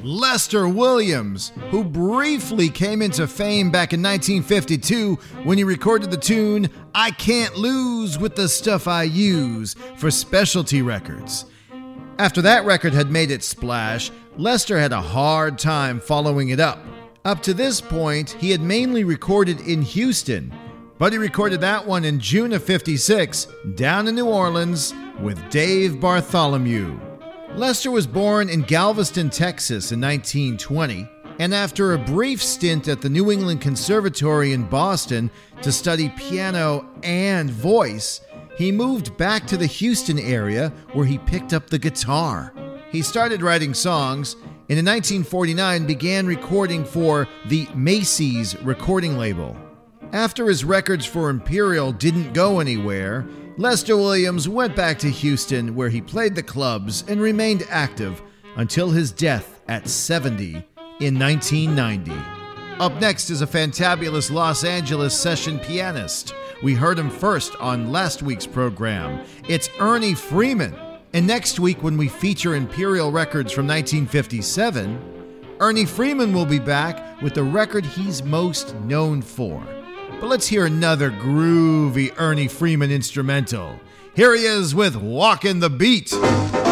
Lester Williams, who briefly came into fame back in 1952 when he recorded the tune I Can't Lose with the Stuff I Use for Specialty Records. After that record had made its splash, Lester had a hard time following it up. Up to this point, he had mainly recorded in Houston, but he recorded that one in June of '56 down in New Orleans with Dave Bartholomew. Lester was born in Galveston, Texas in 1920, and after a brief stint at the New England Conservatory in Boston to study piano and voice, he moved back to the Houston area where he picked up the guitar. He started writing songs and in 1949 began recording for the Macy's recording label. After his records for Imperial didn't go anywhere, Lester Williams went back to Houston where he played the clubs and remained active until his death at 70 in 1990. Up next is a fantabulous Los Angeles session pianist. We heard him first on last week's program. It's Ernie Freeman. And next week when we feature Imperial records from 1957, Ernie Freeman will be back with the record he's most known for. But let's hear another groovy Ernie Freeman instrumental. Here he is with Walkin' the Beat.